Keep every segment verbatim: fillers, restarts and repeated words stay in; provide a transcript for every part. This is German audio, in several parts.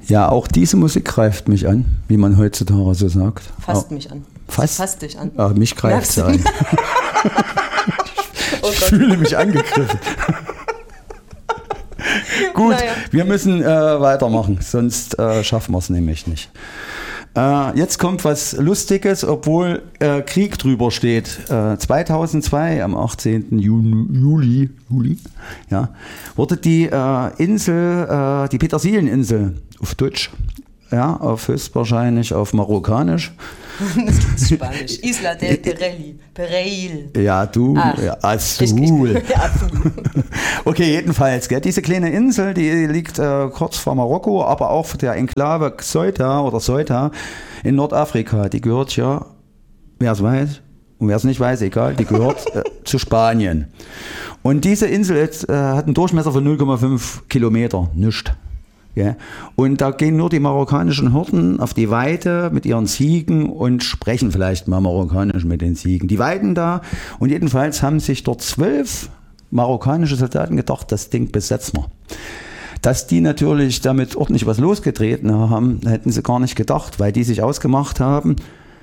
Ja, auch diese Musik greift mich an, wie man heutzutage so sagt. Fasst oh. mich an. Fasst? Fasst dich an. Ah, mich greift sie an. Oh ich fühle mich angegriffen. Gut, naja. Wir müssen äh, weitermachen, sonst äh, schaffen wir es nämlich nicht. Äh, jetzt kommt was Lustiges, obwohl äh, Krieg drüber steht. Äh, zweitausendzwei, am achtzehnten Juli, Juli ja, wurde die äh, Insel, äh, die Petersilieninsel auf Deutsch, ja, auf höchstwahrscheinlich auf Marokkanisch. Das ist Spanisch. Isla del Perel. Perel. Ja, du, Ach, ja, Azul. Ja, Azul. Okay, jedenfalls, gell, diese kleine Insel, die liegt äh, kurz vor Marokko, aber auch vor der Enklave Ceuta oder Ceuta in Nordafrika. Die gehört ja, wer es weiß und wer es nicht weiß, egal, die gehört äh, zu Spanien. Und diese Insel jetzt, äh, hat einen Durchmesser von null Komma fünf Kilometer, nichts. Ja. Und da gehen nur die marokkanischen Hirten auf die Weide mit ihren Ziegen und sprechen vielleicht mal marokkanisch mit den Ziegen. Die weiden da und jedenfalls haben sich dort zwölf marokkanische Soldaten gedacht, das Ding besetzen wir. Dass die natürlich damit ordentlich was losgetreten haben, hätten sie gar nicht gedacht, weil die sich ausgemacht haben,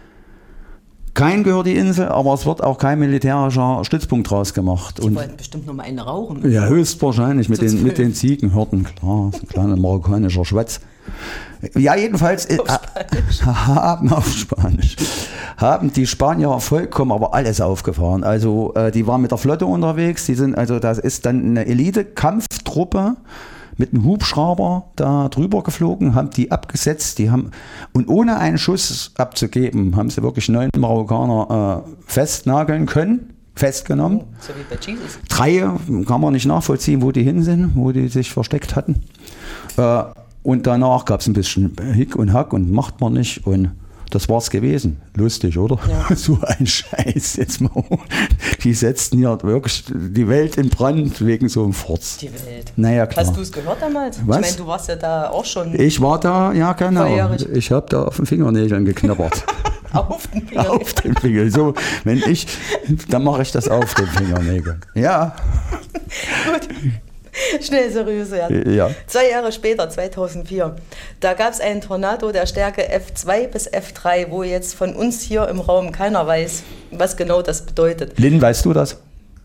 kein gehört die Insel, aber es wird auch kein militärischer Stützpunkt draus gemacht. Die und wollten bestimmt nur mal eine rauchen. Ja, höchstwahrscheinlich mit den, mit den Ziegenhirten, klar, so ein kleiner marokkanischer Schwätz. Ja, jedenfalls äh, haben auf Spanisch haben die Spanier vollkommen aber alles aufgefahren. Also äh, die waren mit der Flotte unterwegs, die sind, also das ist dann eine Elite-Kampftruppe mit einem Hubschrauber da drüber geflogen, haben die abgesetzt, die haben, und ohne einen Schuss abzugeben, haben sie wirklich neun Marokkaner äh, festnageln können, festgenommen. Oh, so wie bei Jesus. Drei kann man nicht nachvollziehen, wo die hin sind, wo die sich versteckt hatten. Äh, und danach gab es ein bisschen Hick und Hack und macht man nicht und das war's gewesen. Lustig, oder? Ja. So ein Scheiß jetzt mal. Die setzten hier wirklich die Welt in Brand wegen so einem Furz. Die Welt. Naja, klar. Hast du es gehört damals? Was? Ich meine, du warst ja da auch schon. Ich war da, ja genau. Volljährig. Ich habe da auf den Fingernägeln geknabbert. Auf den Fingernägeln? Auf den Fingernägeln. So, wenn ich, dann mache ich das auf den Fingernägeln. Ja. Gut. Schnell seriös werden. Ja. Zwei Jahre später, zweitausendvier, da gab es einen Tornado der Stärke F zwei bis F drei, wo jetzt von uns hier im Raum keiner weiß, was genau das bedeutet. Lynn, weißt du das?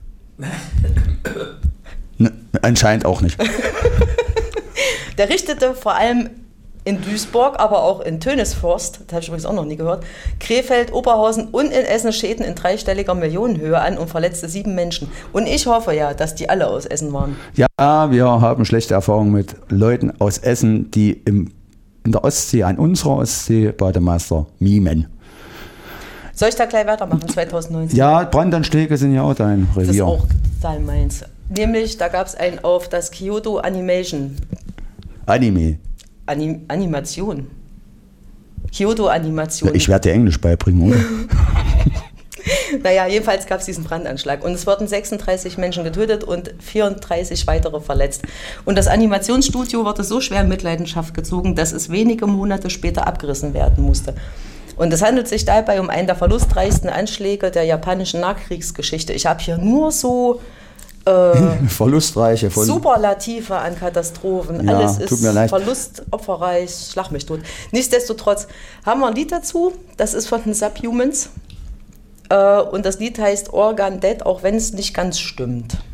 Ne, anscheinend auch nicht. Der richtete vor allem in Duisburg, aber auch in Tönisforst, das habe ich übrigens auch noch nie gehört, Krefeld, Oberhausen und in Essen Schäden in dreistelliger Millionenhöhe an und verletzte sieben Menschen. Und ich hoffe ja, dass die alle aus Essen waren. Ja, wir haben schlechte Erfahrungen mit Leuten aus Essen, die im, in der Ostsee, an unserer Ostsee, Bademeister mimen. Soll ich da gleich weitermachen, zweitausendneunzehn? Ja, Brandanschläge sind ja auch dein Revier. Das ist auch total meins. Nämlich, da gab es einen auf das Kyoto Animation. Anime. Anim- Animation. Kyoto-Animation. Ja, ich werde dir Englisch beibringen, oder? Naja, jedenfalls gab es diesen Brandanschlag. Und es wurden sechsunddreißig Menschen getötet und vierunddreißig weitere verletzt. Und das Animationsstudio wurde so schwer in Mitleidenschaft gezogen, dass es wenige Monate später abgerissen werden musste. Und es handelt sich dabei um einen der verlustreichsten Anschläge der japanischen Nachkriegsgeschichte. Ich habe hier nur so Äh, Verlustreiche von Superlative an Katastrophen. Ja, Alles tut ist mir leid. Verlust, opferreich, schlag mich tot. Nichtsdestotrotz haben wir ein Lied dazu, das ist von den Subhumans. Äh, und das Lied heißt Organ Dead, auch wenn es nicht ganz stimmt.